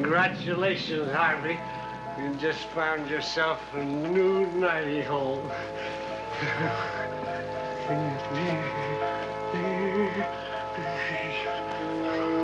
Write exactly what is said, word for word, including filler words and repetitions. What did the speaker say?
Congratulations, Harvey. You just found yourself a new nighty hole.